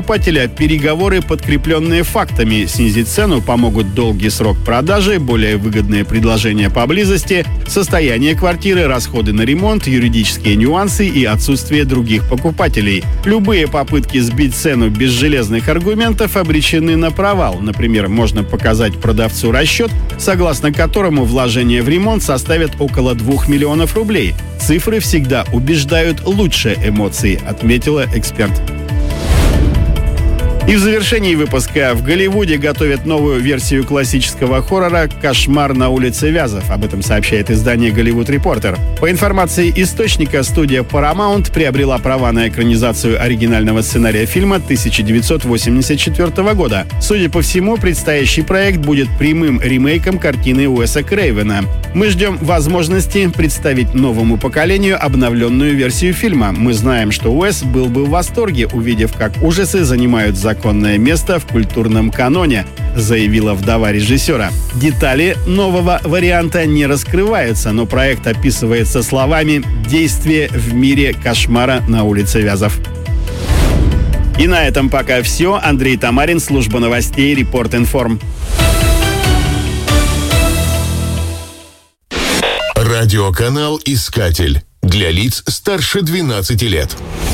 покупателя переговоры, подкрепленные фактами. Снизить цену помогут долгий срок продажи, более выгодные предложения поблизости, состояние квартиры, расходы на ремонт, юридические нюансы и отсутствие других покупателей. Любые попытки сбить цену без железных аргументов обречены на провал. Например, можно показать продавцу расчет, согласно которому вложение в ремонт составит около 2 миллионов рублей. Цифры всегда убеждают лучше эмоций, отметила эксперт. И в завершении выпуска: в Голливуде готовят новую версию классического хоррора «Кошмар на улице Вязов». Об этом сообщает издание «Голливуд Репортер». По информации источника, студия Paramount приобрела права на экранизацию оригинального сценария фильма 1984 года. Судя по всему, предстоящий проект будет прямым ремейком картины Уэса Крейвена. Мы ждем возможности представить новому поколению обновленную версию фильма. Мы знаем, что Уэс был бы в восторге, увидев, как ужасы занимают законное место в культурном каноне, заявила вдова режиссера. Детали нового варианта не раскрываются, но проект описывается словами «Действие в мире кошмара на улице Вязов». И на этом пока все. Андрей Тамарин, служба новостей «Репорт-Информ». Радиоканал «Искатель» для лиц старше 12 лет.